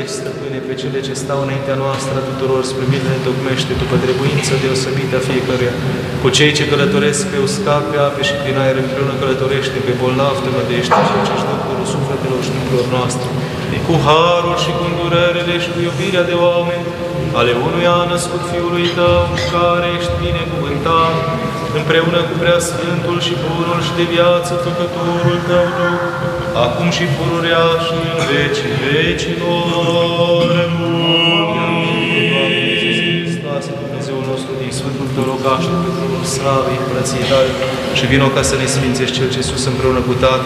ești, Stăpâne, pe cele ce stau înaintea noastră a tuturor, spre mine ne tocmește după trebuință deosebită a fiecăruia. Cu cei ce călătoresc pe uscat, pe ape și prin aer împreună călătorește, pe bolnav te mădește, cel ce-și dă părul sufletelor și trupurilor noastre. Cu harul și cu îndurările și cu iubirea de oameni, ale unuia născut Fiului Tău, care ești binecuvântat, împreună cu Preasfântul și Bunul și de viață Făcătorul Tău Duh, acum și pururea și în vecii vecilor. Doamne Iisus Hristos, Dumnezeul nostru, din Sfântul Tău rogaște pe tronul slavei, împărăției Tale, și vino ca să ne sfințești Cel ce sus împreună cu Tatăl